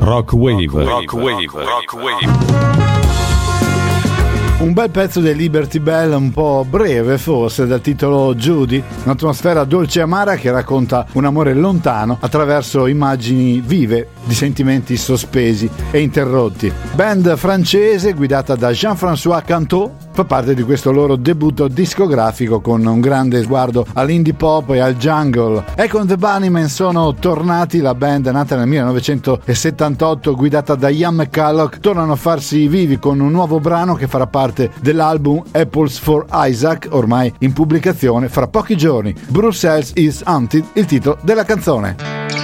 Rock Wave. Un bel pezzo dei Liberty Bell, un po' breve forse, dal titolo Judy, un'atmosfera dolce e amara che racconta un amore lontano attraverso immagini vive di sentimenti sospesi e interrotti. Band francese guidata da Jean-François Cantot fa parte di questo loro debutto discografico con un grande sguardo all'indie pop e al jungle. Echo and the Bunnymen sono tornati, la band nata nel 1978 guidata da Ian McCulloch tornano a farsi vivi con un nuovo brano che farà parte dell'album Apples for Isaac, ormai in pubblicazione fra pochi giorni. Brussels is Haunted, il titolo della canzone.